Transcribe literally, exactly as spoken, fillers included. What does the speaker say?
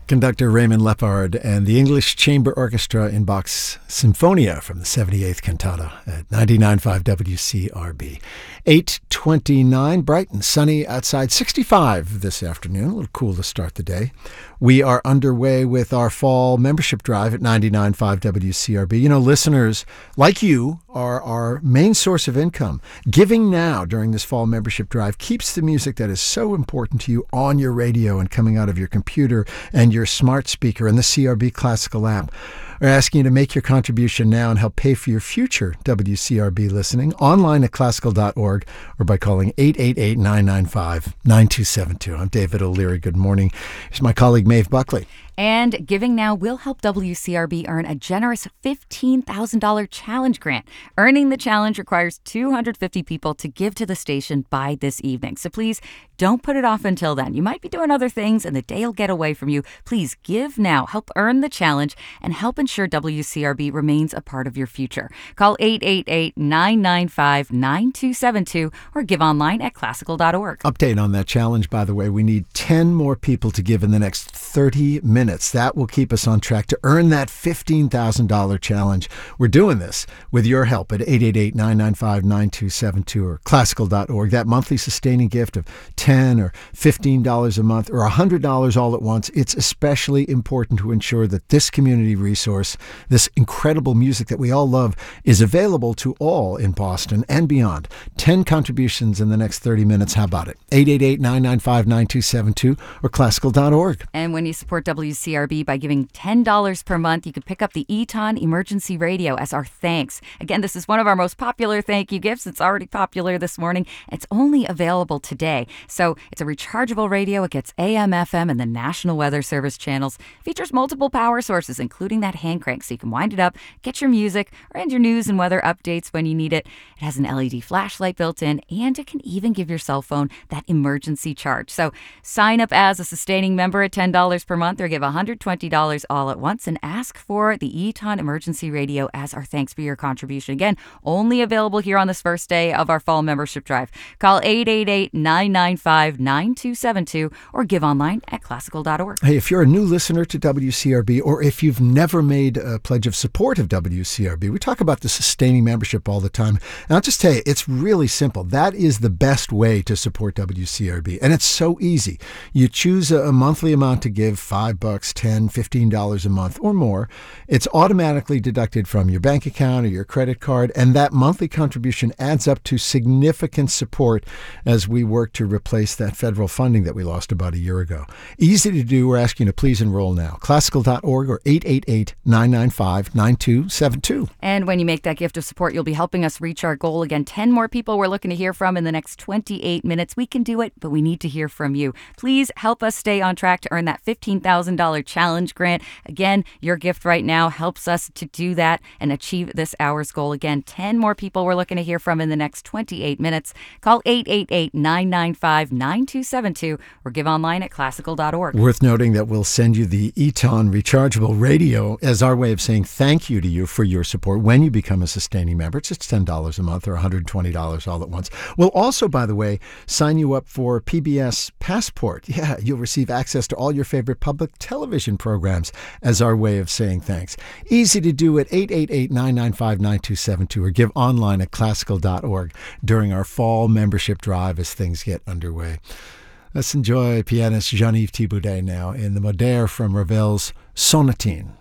Conductor Raymond Lepard and the English Chamber Orchestra in Bach's Symphonia from the seventy-eighth Cantata at ninety-nine point five W C R B. eight twenty-nine, bright and sunny outside, sixty-five this afternoon. A little cool to start the day. We are underway with our fall membership drive at ninety-nine point five W C R B. You know, listeners like you are our main source of income. Giving now during this fall membership drive keeps the music that is so important to you on your radio and coming out of your computer and your smart speaker and the C R B Classical app. We're asking you to make your contribution now and help pay for your future W C R B listening online at classical dot org or by calling eight eight eight, nine nine five, nine two seven two. I'm David O'Leary. Good morning. Here's my colleague Maeve Buckley. And Giving Now will help W C R B earn a generous fifteen thousand dollars challenge grant. Earning the challenge requires two hundred fifty people to give to the station by this evening. So please don't put it off until then. You might be doing other things and the day will get away from you. Please give now. Help earn the challenge and help ensure W C R B remains a part of your future. Call eight eight eight, nine nine five, nine two seven two or give online at classical dot org. Update on that challenge, by the way. We need ten more people to give in the next thirty minutes. That will keep us on track to earn that fifteen thousand dollars challenge. We're doing this with your help at eight eight eight, nine nine five, nine two seven two or classical dot org. That monthly sustaining gift of ten or fifteen dollars a month or one hundred dollars all at once. It's especially important to ensure that this community resource, this incredible music that we all love, is available to all in Boston and beyond. ten contributions in the next thirty minutes. How about it? eight eight eight, nine nine five, nine two seven two or classical dot org. And when you support W C R B by giving ten dollars per month, you can pick up the Eton Emergency Radio as our thanks. Again, this is one of our most popular thank you gifts. It's already popular this morning. It's only available today. So it's a rechargeable radio. It gets A M, F M, and the National Weather Service channels. Features multiple power sources, including that hand crank, so you can wind it up, get your music, and your news and weather updates when you need it. It has an L E D flashlight built in, and it can even give your cell phone that emergency charge. So sign up as a sustaining member at ten dollars per month or give one hundred twenty dollars all at once and ask for the Eton Emergency Radio as our thanks for your contribution. Again, only available here on this first day of our fall membership drive. Call eight eight eight, nine nine five, nine two seven two or give online at classical dot org. Hey, if you're a new listener to W C R B or if you've never made a pledge of support of W C R B, we talk about the sustaining membership all the time. And I'll just tell you, it's really simple. That is the best way to support W C R B. And it's so easy. You choose a monthly amount to give, five bucks, ten, fifteen dollars a month or more. It's automatically deducted from your bank account or your credit card, and that monthly contribution adds up to significant support as we work to replace that federal funding that we lost about a year ago. Easy to do. We're asking you to please enroll now. classical dot org or eight eight eight, nine nine five, nine two seven two. And when you make that gift of support, you'll be helping us reach our goal. Again, ten more people we're looking to hear from in the next twenty-eight minutes. We can do it, but we need to hear from you. Please help us stay on track to earn that fifteen thousand dollars challenge grant. Again, your gift right now helps us to do that and achieve this hour's goal. Again, ten more people we're looking to hear from in the next twenty-eight minutes. Call eight eight eight, nine nine five, nine two seven two or give online at classical dot org. Worth noting that we'll send you the Eton rechargeable radio as our way of saying thank you to you for your support when you become a sustaining member. It's just ten dollars a month or one hundred twenty dollars all at once. We'll also, by the way, sign you up for P B S Passport. Yeah, you'll receive access to all your favorite public television programs as our way of saying thanks. Easy to do at eight eight eight, nine nine five, nine two seven two or give online at classical dot org during our fall membership drive as things get underway. Let's enjoy pianist Jean-Yves Thibaudet now in the Modere from Ravel's Sonatine.